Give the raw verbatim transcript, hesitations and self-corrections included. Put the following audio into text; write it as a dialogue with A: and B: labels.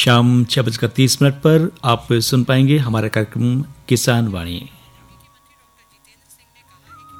A: शाम छह बजकर तीस मिनट पर आप सुन पाएंगे हमारा कार्यक्रम किसान वाणी।